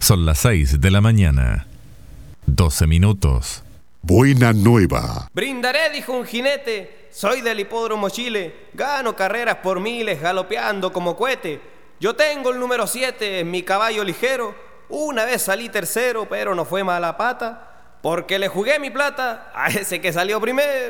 Son las 6 de la mañana. 12 minutos. Buena nueva. Brindaré, dijo un jinete. Soy del hipódromo Chile. Gano carreras por miles galopeando como cohete. Yo tengo el número 7 en mi caballo ligero. Una vez salí tercero, pero no fue mala pata, porque le jugué mi plata a ese que salió primero.